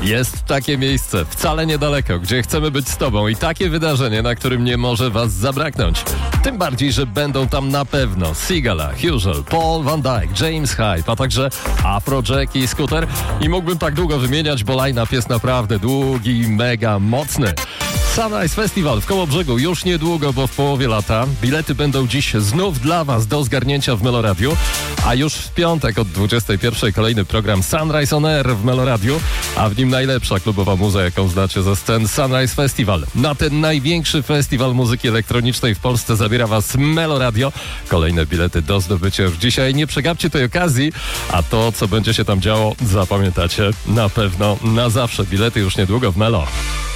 Jest takie miejsce, wcale niedaleko, gdzie chcemy być z tobą i takie wydarzenie, na którym nie może was zabraknąć. Tym bardziej, że będą tam na pewno Sigala, Husual, Paul Van Dyke, James Hype, a także Afrojack i Scooter. I mógłbym tak długo wymieniać, bo line-up jest naprawdę długi i mega mocny. Sunrise Festival w Kołobrzegu już niedługo, bo w połowie lata. Bilety będą dziś znów dla was do zgarnięcia w Meloradiu, a już w piątek od 21 kolejny program Sunrise on Air w Meloradiu, a w nim najlepsza klubowa muza, jaką znacie ze scen Sunrise Festival. Na ten największy festiwal muzyki elektronicznej w Polsce zabiera was Meloradio. Kolejne bilety do zdobycia już dzisiaj. Nie przegapcie tej okazji, a to, co będzie się tam działo, zapamiętacie na pewno na zawsze. Bilety już niedługo w Melo.